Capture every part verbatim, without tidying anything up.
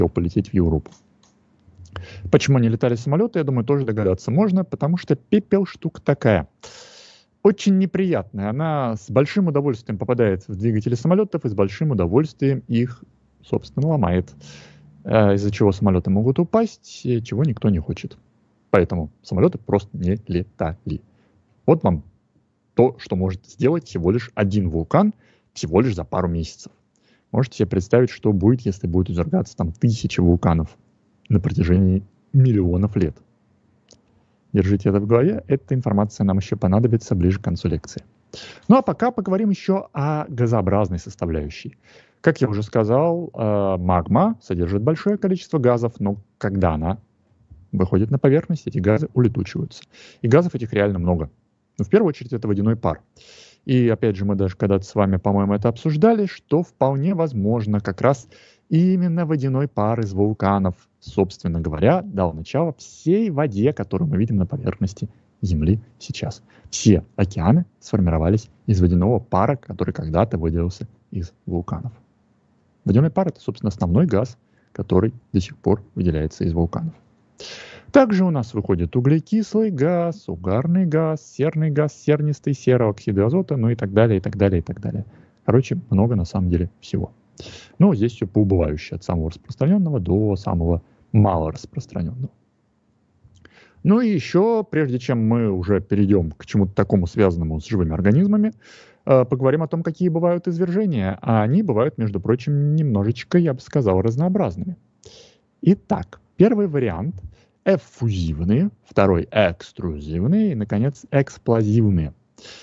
полететь в Европу. Почему не летали самолеты, я думаю, тоже догадаться можно, потому что пепел штука такая. Очень неприятная. Она с большим удовольствием попадает в двигатели самолетов и с большим удовольствием их, собственно, ломает. Из-за чего самолеты могут упасть, чего никто не хочет. Поэтому самолеты просто не летали. Вот вам то, что может сделать всего лишь один вулкан всего лишь за пару месяцев. Можете себе представить, что будет, если будет извергаться там тысячи вулканов на протяжении миллионов лет. Держите это в голове, эта информация нам еще понадобится ближе к концу лекции. Ну а пока поговорим еще о газообразной составляющей. Как я уже сказал, магма содержит большое количество газов, но когда она выходит на поверхность, эти газы улетучиваются. И газов этих реально много. Ну, в первую очередь это водяной пар. И опять же, мы даже когда-то с вами, по-моему, это обсуждали, что вполне возможно как раз именно водяной пар из вулканов, собственно говоря, дал начало всей воде, которую мы видим на поверхности Земли сейчас. Все океаны сформировались из водяного пара, который когда-то выделился из вулканов. Водяной пар — это, собственно, основной газ, который до сих пор выделяется из вулканов. Также у нас выходит углекислый газ, угарный газ, серный газ, сернистый, серооксиды азота, ну и так далее, и так далее, и так далее. Короче, много на самом деле всего. Но здесь все поубывающее, от самого распространенного до самого малораспространенного. Ну и еще, прежде чем мы уже перейдем к чему-то такому связанному с живыми организмами, поговорим о том, какие бывают извержения. А они бывают, между прочим, немножечко, я бы сказал, разнообразными. Итак, первый вариант — эффузивные, второй — экструзивные и, наконец, эксплозивные.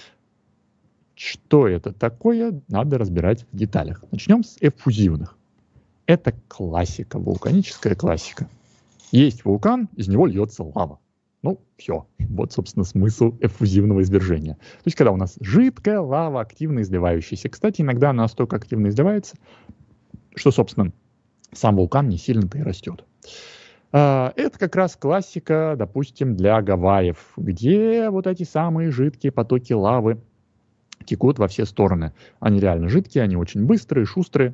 Что это такое, надо разбирать в деталях. Начнем с эффузивных. Это классика, вулканическая классика. Есть вулкан, из него льется лава. Ну, все. Вот, собственно, смысл эффузивного извержения. То есть, когда у нас жидкая лава, активно изливающаяся. Кстати, иногда она настолько активно изливается, что, собственно, сам вулкан не сильно-то и растет. Это как раз классика, допустим, для Гавайев, где вот эти самые жидкие потоки лавы текут во все стороны. Они реально жидкие, они очень быстрые, шустрые.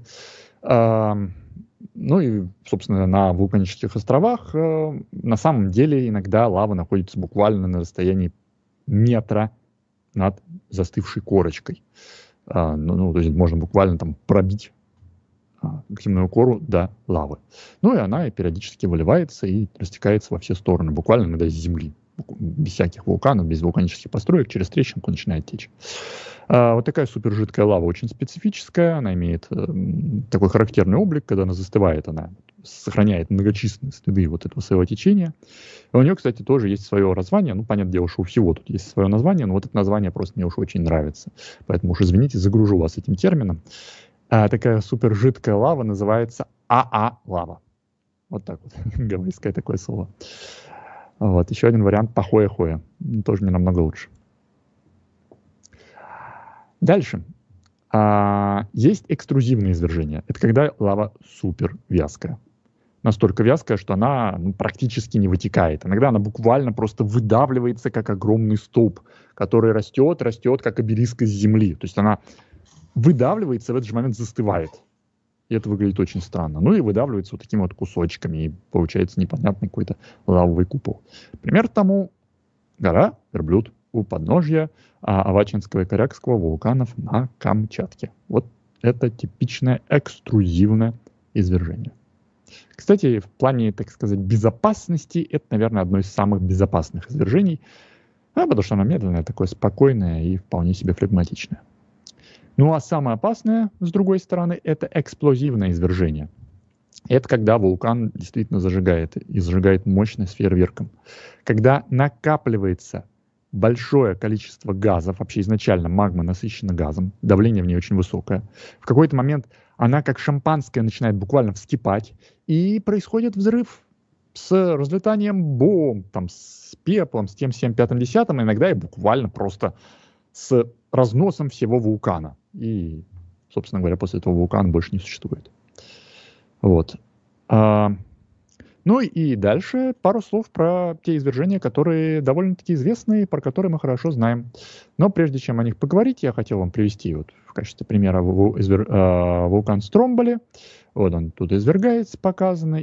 Ну и, собственно, на вулканических островах на самом деле иногда лава находится буквально на расстоянии метра над застывшей корочкой. Ну, ну то есть можно буквально там пробить активную кору до лавы. Ну и она периодически выливается и растекается во все стороны, буквально иногда из земли. Без всяких вулканов, без вулканических построек, через трещинку начинает течь. А, вот такая супержидкая лава очень специфическая, она имеет э, такой характерный облик, когда она застывает, она сохраняет многочисленные следы вот этого своего течения. И у нее, кстати, тоже есть свое название, ну, понятное дело, что у всего тут есть свое название, но вот это название просто мне уж очень нравится. Поэтому уж, извините, загружу вас этим термином. А, такая супержидкая лава называется АА-лава. Вот так вот, гавайское такое слово. Вот, еще один вариант — пахоя-хоя. Тоже не намного лучше. Дальше. А, есть экструзивные извержения. Это когда лава супер вязкая. Настолько вязкая, что она ну, практически не вытекает. Иногда она буквально просто выдавливается, как огромный столб, который растет, растет, как обелиск из земли. То есть она выдавливается, в этот же момент застывает. И это выглядит очень странно. Ну и выдавливается вот такими вот кусочками, и получается непонятный какой-то лавовый купол. Пример тому — гора Верблюд у подножья а, Авачинского и Корякского вулканов на Камчатке. Вот это типичное экструзивное извержение. Кстати, в плане, так сказать, безопасности, это, наверное, одно из самых безопасных извержений, а, потому что оно медленное, такое спокойное и вполне себе флегматичное. Ну а самое опасное, с другой стороны, это эксплозивное извержение. Это когда вулкан действительно зажигает, и зажигает мощно с фейерверком. Когда накапливается большое количество газов, вообще изначально магма насыщена газом, давление в ней очень высокое. В какой-то момент она, как шампанское, начинает буквально вскипать, и происходит взрыв с разлетанием бомб, там, с пеплом, с тем, всем, пятым, десятым, иногда и буквально просто с разносом всего вулкана. И, собственно говоря, после этого вулкана больше не существует. Вот. А, Ну и дальше пару слов про те извержения, которые довольно-таки известны, про которые мы хорошо знаем. Но прежде чем о них поговорить, я хотел вам привести вот в качестве примера ву- извер- а, вулкан Стромболи. Вот он тут извергается, показано.